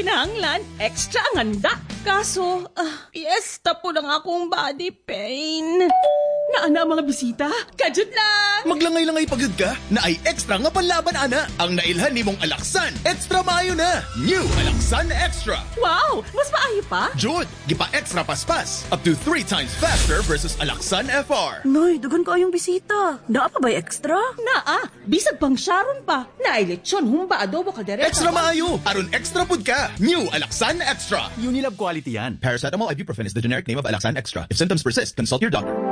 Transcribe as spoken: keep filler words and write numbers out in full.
kinahanglan, extra ang handa. Kaso, ah, piyesta po lang akong body pain. Naana mga bisita, kajud lang. Maglangay-langay pagod ka, na ay extra nga panlaban ana. Ang nailhan ni mong Alaxan, extra maayo na. New Alaxan Extra. Wow, mas maayo pa? Jud, gipa extra paspas. Up to three times faster versus Alaxan F R. Noy, dugan ko ayong bisita. Naa pa ba'y extra? Naa, bisag pang Sharon pa. Nailitsyon, humba adobo kaldereta. Extra maayo, aron extra pud ka. New Alaxan Extra. Unilab quality yan. Paracetamol ibuprofen is the generic name of Alaxan Extra. If symptoms persist, consult your doctor.